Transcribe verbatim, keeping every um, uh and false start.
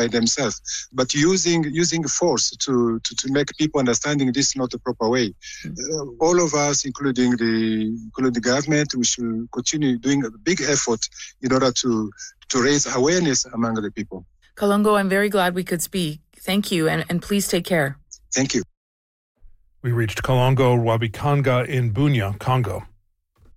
by themselves. But using using force to, to, to make people understanding this is not the proper way. Uh, all of us, including the including the government, we should continue doing a big effort in order to, to raise awareness among the people. Kalongo, I'm very glad we could speak. Thank you, and, and please take care. Thank you. We reached Kalongo Rwabikanga in Bunia, Congo.